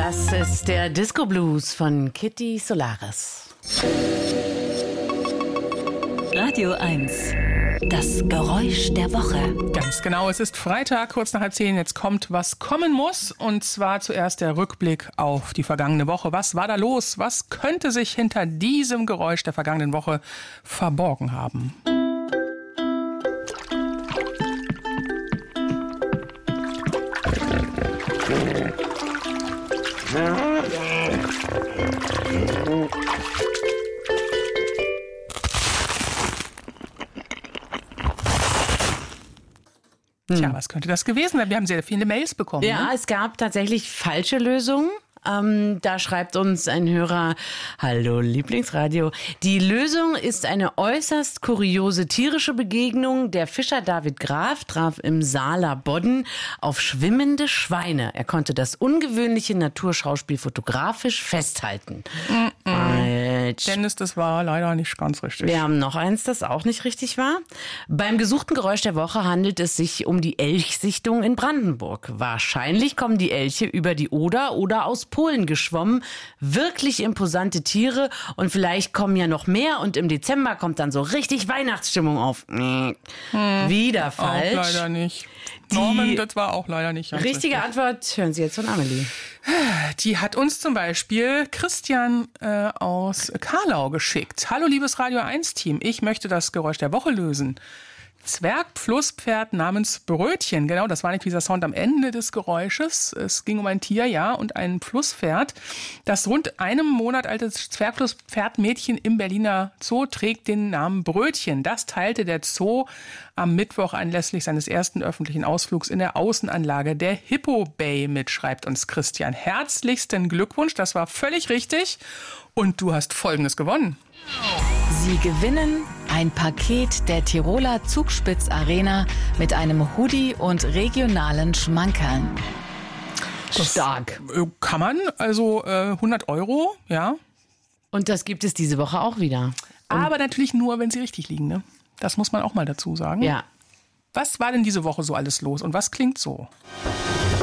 Das ist der Disco Blues von Kitty Solaris. Radio 1. Das Geräusch der Woche. Ganz genau, es ist Freitag, kurz nach 9:30. Jetzt kommt, was kommen muss. Und zwar zuerst der Rückblick auf die vergangene Woche. Was war da los? Was könnte sich hinter diesem Geräusch der vergangenen Woche verborgen haben? Tja, was könnte das gewesen sein? Wir haben sehr viele Mails bekommen. Ja, Ne? es gab tatsächlich falsche Lösungen. Da schreibt uns ein Hörer, hallo Lieblingsradio, die Lösung ist eine äußerst kuriose tierische Begegnung. Der Fischer David Graf traf im Saaler Bodden auf schwimmende Schweine. Er konnte das ungewöhnliche Naturschauspiel fotografisch festhalten. Dennis, das war leider nicht ganz richtig. Wir haben noch eins, das auch nicht richtig war. Beim gesuchten Geräusch der Woche handelt es sich um die Elchsichtung in Brandenburg. Wahrscheinlich kommen die Elche über die Oder oder aus Polen geschwommen. Wirklich imposante Tiere und vielleicht kommen ja noch mehr und im Dezember kommt dann so richtig Weihnachtsstimmung auf. Wieder falsch. Auch leider nicht. Norman, das war auch leider nicht ganz richtig. Richtige Antwort hören Sie jetzt von Amelie. Die hat uns zum Beispiel Christian aus Karlau geschickt. Hallo liebes Radio 1-Team, ich möchte das Geräusch der Woche lösen. Zwergflusspferd namens Brötchen. Genau, das war nicht dieser Sound am Ende des Geräusches. Es ging um ein Tier, ja, und ein Flusspferd. Das rund einem Monat alte Zwergflusspferdmädchen im Berliner Zoo trägt den Namen Brötchen. Das teilte der Zoo am Mittwoch anlässlich seines ersten öffentlichen Ausflugs in der Außenanlage der Hippo Bay mit, schreibt uns Christian. Herzlichsten Glückwunsch, das war völlig richtig. Und du hast Folgendes gewonnen. Sie gewinnen ein Paket der Tiroler Zugspitz Arena mit einem Hoodie und regionalen Schmankerln. Stark. Kann man, also 100 €, ja. Und das gibt es diese Woche auch wieder. Aber natürlich nur, wenn sie richtig liegen, ne? Das muss man auch mal dazu sagen. Ja. Was war denn diese Woche so alles los und was klingt so?